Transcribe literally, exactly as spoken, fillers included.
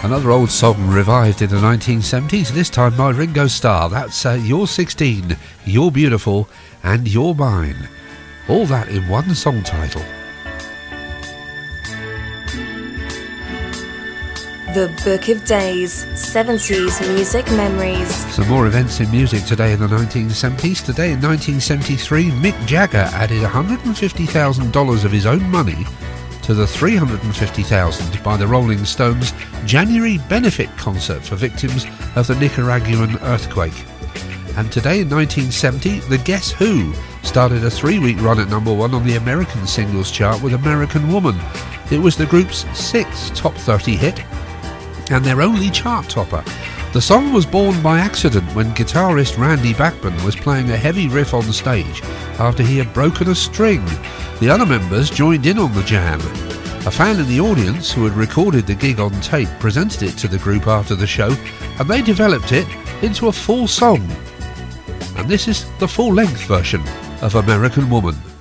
Another old song revived in the nineteen seventies, this time by Ringo Starr. That's uh, You're sixteen, You're Beautiful, and You're Mine. All that in one song title. The Book of Days, seventies Music Memories. Some more events in music today in the nineteen seventies. Today in nineteen seventy-three, Mick Jagger added one hundred fifty thousand dollars of his own money to the three hundred fifty thousand dollars by the Rolling Stones January benefit concert for victims of the Nicaraguan earthquake. And today in nineteen seventy, the Guess Who started a three-week run at number one on the American singles chart with American Woman. It was the group's sixth top thirty hit and their only chart topper. The song was born by accident when guitarist Randy Bachman was playing a heavy riff on stage after he had broken a string. The other members joined in on the jam. A fan in the audience who had recorded the gig on tape presented it to the group after the show, and they developed it into a full song. And this is the full-length version of American Woman.